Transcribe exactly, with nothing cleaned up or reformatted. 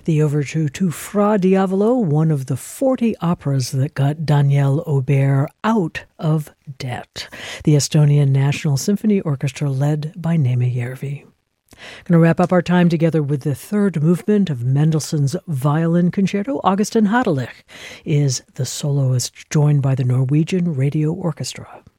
The overture to Fra Diavolo, one of the forty operas that got Daniel Aubert out of debt. The Estonian National Symphony Orchestra led by Neeme Järvi. Going to wrap up our time together with the third movement of Mendelssohn's Violin Concerto. Augustin Hadelich is the soloist, joined by the Norwegian Radio Orchestra.